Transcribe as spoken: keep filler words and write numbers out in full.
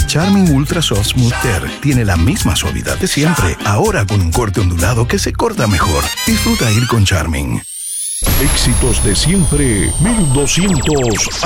Charmin Ultra Soft Smooth Tear tiene la misma suavidad de siempre, ahora con un corte ondulado que se corta mejor. Disfruta ir con Charmin. Éxitos de siempre, mil doscientos